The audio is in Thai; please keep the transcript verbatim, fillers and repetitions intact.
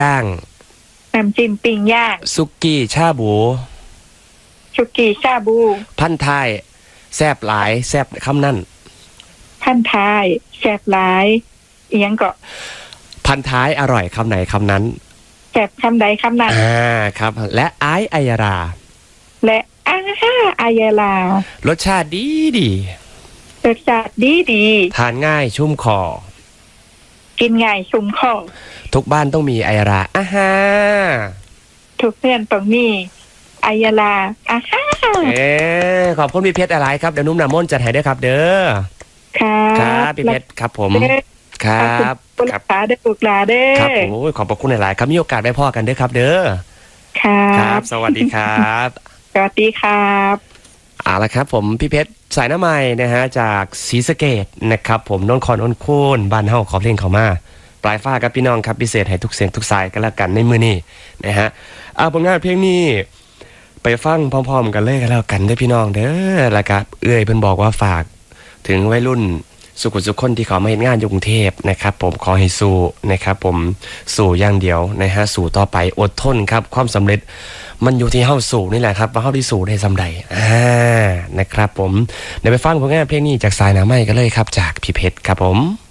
ย่างน้ำจิ้มปิ้งย่างสุกี้ชาบูสุกี้ชาบูพันท้ายแซ่บหลายแซ่บคำนั้นพันท้ายแซ่บหลายอีหยังก็พันท้ายอร่อยคำไหนคำนั้นแซ่บคำใดคำนั้นอ่าครับและไอซ์อัยราและอาฮ่าอัยรารสชาติดีดีรสชาติดีดีทานง่ายชุ่มคอกินง่ายชุ่มคอทุกบ้านต้องมีอัยราอาฮ่าทุกเพื่อนต้องมีอัยราอาฮ่าเอ๊ขอบคุณพี่เพชรอะไรครับเดี๋ยวนุ่มน้ำมนต์จัดให้ด้วยครับเด้อครับครับพี่เพชรครับผมครับครับขาได้ปลุกลาเด้อครับโอ้ยขอบพระคุณหลายๆครับมีโอกาสได้พ่อกันเด้อครับเด้อครับสวัสดีครับสวัสดีครับเอาละครับผมพี่เพชรสายน้ำใหม่นะฮะจากศรีสะเกษนะครับผมนนท์คอนนท์โค่นบ้านเฮาขอเพลงเขามาปลายฟ้ากับพี่น้องครับพิเศษให้ทุกเสียงทุกสายกันแล้วกันในมือนี้นะฮะเอาผลงานเพลงนี้ไปฟังพร้อมๆกันเลยกันแล้วกันเด้อพี่น้องเด้อแล้วก็เอื้อยเพิ่นบอกว่าฝากถึงวัยรุ่นสุขุสุขคนที่เขามาเฮ็ดงานอยู่กรุงเทพนะครับผมขอให้สู้นะครับผมสู้อย่างเดียวนะฮะสู้ต่อไปอดทนครับความสำเร็จมันอยู่ที่เฮาสู้นี่แหละครับว่าเฮาได้สู้ได้ซำใดอ่านะครับผมเดี๋ยวไปฟังผลงานเพลงนี้จากสายน้ำใหม่กันเลยครับจากพี่เพชรครับผม